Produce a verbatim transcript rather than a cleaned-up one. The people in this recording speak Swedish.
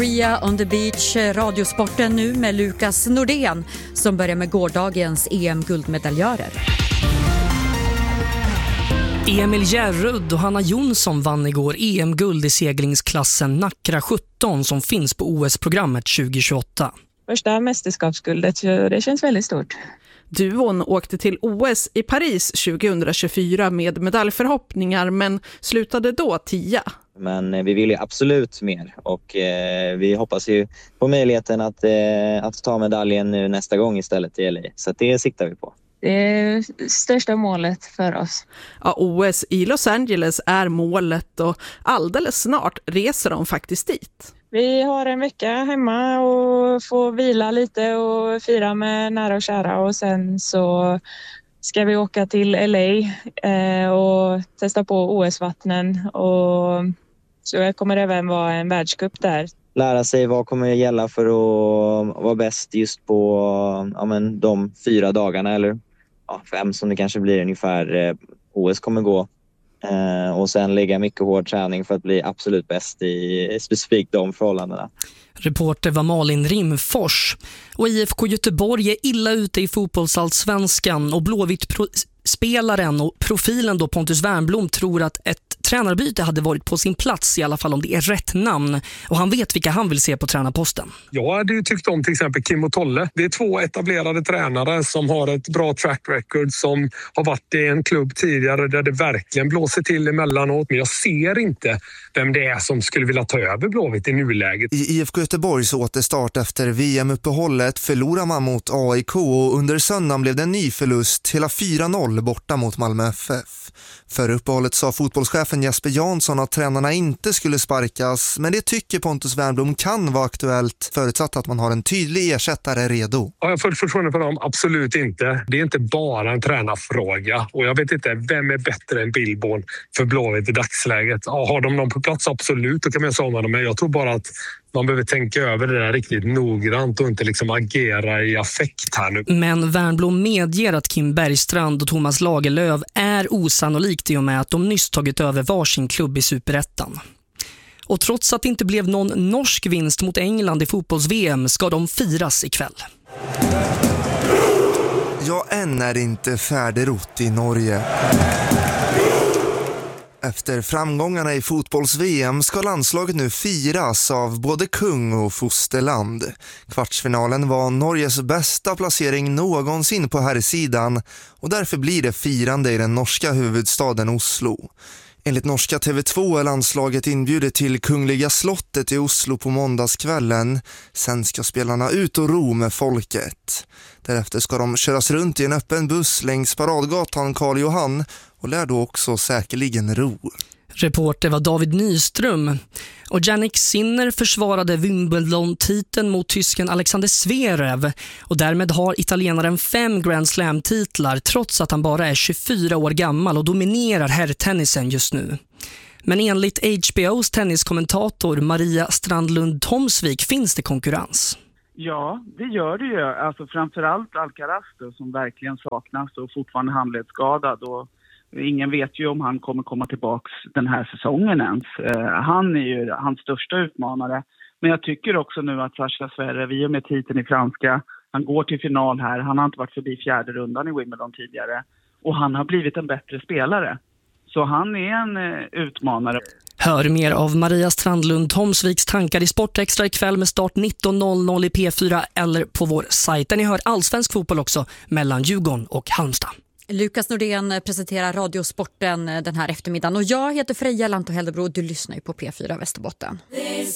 Ria on the beach, radiosporten nu med Lukas Nordén som börjar med gårdagens E M-guldmedaljörer. Emil Järrud och Hanna Jonsson vann igår E M-guld i seglingsklassen Nacra sjutton som finns på O S-programmet tjugo tjugoåtta. Första mästerskapsguldet, så det känns väldigt stort. Duon åkte till O S i Paris tjugohundratjugofyra med medaljförhoppningar men slutade då tia. Men vi vill ju absolut mer och eh, vi hoppas ju på möjligheten att, eh, att ta medaljen nu nästa gång istället i L A. Så det siktar vi på. Det är största målet för oss. Ja, O S i Los Angeles är målet och alldeles snart reser de faktiskt dit. Vi har en vecka hemma och får vila lite och fira med nära och kära. Och sen så ska vi åka till L A eh, och testa på O S-vattnen. Och så det kommer även vara en världscup där. Lära sig vad kommer att gälla för att vara bäst just på ja, men de fyra dagarna eller ja, fem som det kanske blir ungefär. Eh, O S kommer gå. Uh, och sen lägga mycket hård träning för att bli absolut bäst i specifikt de förhållandena. Reporter var Malin Rimfors. Och I F K Göteborg är illa ute i fotbollsallsvenskan och Blåvitt-spelaren och profilen då Pontus Wernbloom tror att ett tränarbyte hade varit på sin plats, i alla fall om det är rätt namn. Och han vet vilka han vill se på tränarposten. Jag hade ju tyckt om till exempel Kim och Tolle. Det är två etablerade tränare som har ett bra track record, som har varit i en klubb tidigare där det verkligen blåser till emellanåt. Men jag ser inte vem det är som skulle vilja ta över Blåvitt i nuläget. I I F K Göteborgs återstart efter V M-uppehållet förlorar man mot A I K och under söndagen blev det en ny förlust, hela fyra noll borta mot Malmö F F. För uppehållet sa fotbollschefen Jesper Jansson att tränarna inte skulle sparkas, men det tycker Pontus Wernbloom kan vara aktuellt förutsatt att man har en tydlig ersättare redo. Ja, jag har fullt förtroende för dem, absolut inte. Det är inte bara en tränarfråga och jag vet inte vem är bättre än Billborn för Blåvitt i dagsläget. Ja, har de någon på plats? Absolut, då kan man säga om dem, men jag tror bara att man behöver tänka över det där riktigt noggrant och inte liksom agera i affekt här nu. Men Wernbloom medger att Kim Bergstrand och Thomas Lagerlöf är osannolikt i och med att de nyss tagit över varsin klubb i Superettan. Och trots att det inte blev någon norsk vinst mot England i fotbolls-V M ska de firas ikväll. Ja, än är inte färdigrott i Norge. Efter framgångarna i fotbolls-V M ska landslaget nu firas av både kung och fosterland. Kvartsfinalen var Norges bästa placering någonsin på herrsidan och därför blir det firande i den norska huvudstaden Oslo. Enligt norska T V två är landslaget inbjudet till Kungliga slottet i Oslo på måndagskvällen. Sen ska spelarna ut och ro med folket. Därefter ska de köras runt i en öppen buss längs paradgatan Karl Johan och lär då också säkerligen ro. Reporter var David Nyström. Och Jannik Sinner försvarade Wimbledon-titeln mot tysken Alexander Zverev. Och därmed har italienaren fem Grand Slam-titlar trots att han bara är tjugofyra år gammal och dominerar herrtennisen just nu. Men enligt H B O:s tenniskommentator Maria Strandlund Tomsvik finns det konkurrens. Ja, det gör det ju. Alltså framförallt Alcaraz då, som verkligen saknas och fortfarande handledsskadad och ingen vet ju om han kommer komma tillbaks den här säsongen ens. Uh, han är ju hans största utmanare. Men jag tycker också nu att Sascha Zverev, i och med titeln i franska, han går till final här. Han har inte varit förbi fjärde rundan i Wimbledon tidigare. Och han har blivit en bättre spelare. Så han är en uh, utmanare. Hör mer av Maria Strandlund Tomsviks tankar i Sportextra ikväll med start nitton noll noll i P fyra eller på vår sajt där ni hör allsvensk fotboll också mellan Djurgården och Halmstad. Lukas Nordén presenterar Radiosporten den här eftermiddagen och jag heter Freja Lanto Heldebro och du lyssnar ju på P fyra Västerbotten.